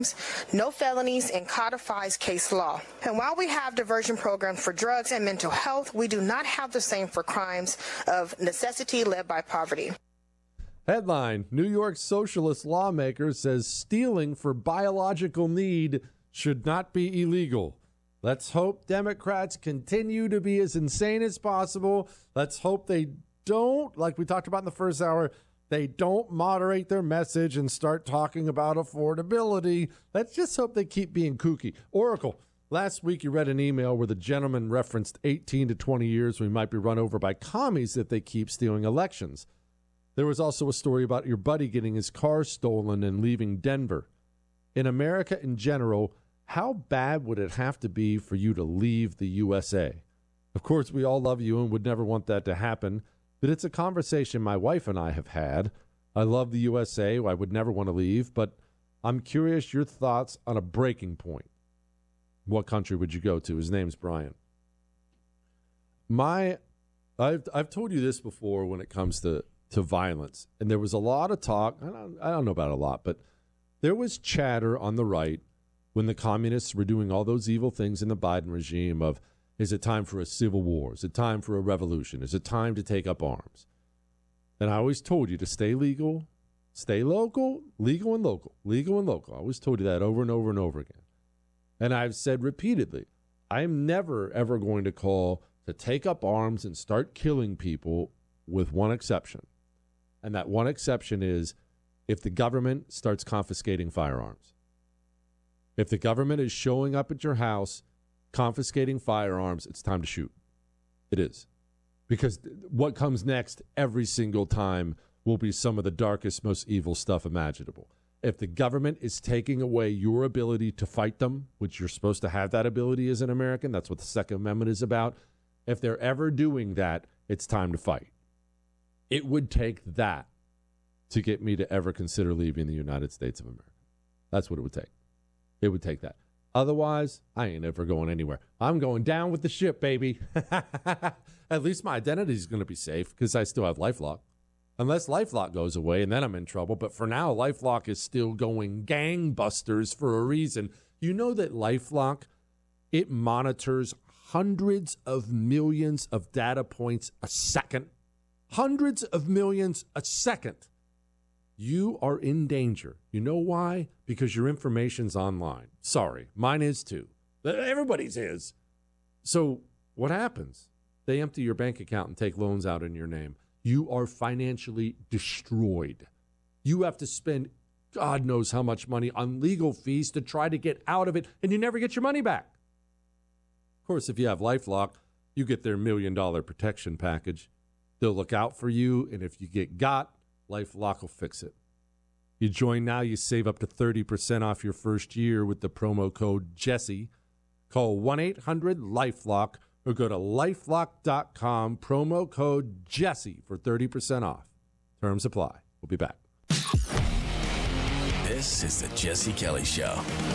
no felonies, and codifies case law. And while we have diversion programs for drugs and mental health, we do not have the same for crimes of necessity led by poverty. Headline: New York socialist lawmaker says stealing for biological need should not be illegal. Let's hope Democrats continue to be as insane as possible. Let's hope they don't, like we talked about in the first hour, they don't moderate their message and start talking about affordability. Let's just hope they keep being kooky. Oracle, last week you read an email where the gentleman referenced 18 to 20 years we might be run over by commies if they keep stealing elections. There was also a story about your buddy getting his car stolen and leaving Denver. In America in general, how bad would it have to be for you to leave the USA? Of course, we all love you and would never want that to happen, but it's a conversation my wife and I have had. I love the USA. I would never want to leave, but I'm curious your thoughts on a breaking point. What country would you go to? His name's Brian. I've told you this before when it comes to violence, and there was a lot of talk. I don't know about a lot, but there was chatter on the right when the communists were doing all those evil things in the Biden regime of, is it time for a civil war? Is it time for a revolution? Is it time to take up arms? And I always told you to stay legal, stay local, legal and local, legal and local. I always told you that over and over and over again. And I've said repeatedly, I am never, ever going to call to take up arms and start killing people with one exception. And that one exception is if the government starts confiscating firearms. If the government is showing up at your house, confiscating firearms, it's time to shoot. It is. Because what comes next every single time will be some of the darkest, most evil stuff imaginable. If the government is taking away your ability to fight them, which you're supposed to have that ability as an American, that's what the Second Amendment is about. If they're ever doing that, it's time to fight. It would take that to get me to ever consider leaving the United States of America. That's what it would take. It would take that. Otherwise, I ain't ever going anywhere. I'm going down with the ship, baby. At least my identity is going to be safe because I still have LifeLock. Unless LifeLock goes away, and then I'm in trouble. But for now, LifeLock is still going gangbusters for a reason. You know that LifeLock, it monitors hundreds of millions of data points a second. Hundreds of millions a second. You are in danger. You know why? Because your information's online. Sorry, mine is too. Everybody's is. So what happens? They empty your bank account and take loans out in your name. You are financially destroyed. You have to spend God knows how much money on legal fees to try to get out of it, and you never get your money back. Of course, if you have LifeLock, you get their $1 million protection package. They'll look out for you, and if you get got, LifeLock will fix it. You join now, you save up to 30% off your first year with the promo code Jesse. Call 1-800-LifeLock or go to LifeLock.com, promo code Jesse for 30% off. Terms apply. We'll be back. This is the Jesse Kelly Show.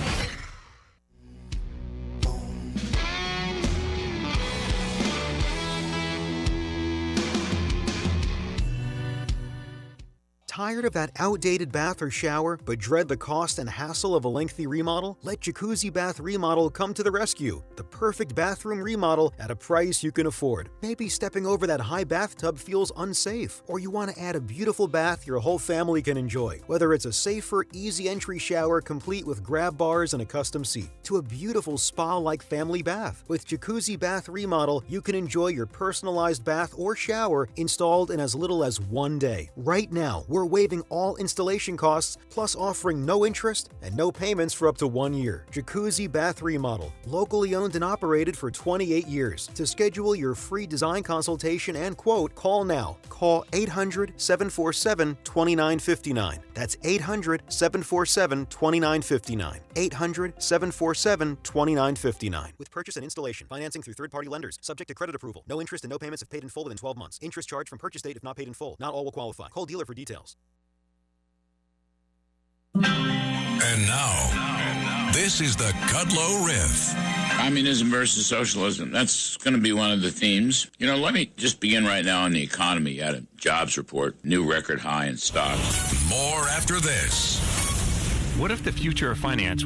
Tired of that outdated bath or shower, but dread the cost and hassle of a lengthy remodel? Let Jacuzzi Bath Remodel come to the rescue. The perfect bathroom remodel at a price you can afford. Maybe stepping over that high bathtub feels unsafe, or you want to add a beautiful bath your whole family can enjoy. Whether it's a safer, easy entry shower complete with grab bars and a custom seat, to a beautiful spa-like family bath. With Jacuzzi Bath Remodel, you can enjoy your personalized bath or shower installed in as little as 1 day. Right now, we're waiving all installation costs, plus offering no interest and no payments for up to 1 year. Jacuzzi Bath Remodel, locally owned and operated for 28 years. To schedule your free design consultation and quote, call now. Call 800-747-2959. That's 800-747-2959. 800-747-2959. With purchase and installation, financing through third-party lenders, subject to credit approval. No interest and no payments if paid in full within 12 months. Interest charged from purchase date if not paid in full. Not all will qualify. Call dealer for details. And now, this is the Kudlow Riff. Communism versus socialism. That's going to be one of the themes. You know, let me just begin right now on the economy. You had a jobs report, new record high in stocks. More after this. What if the future of finance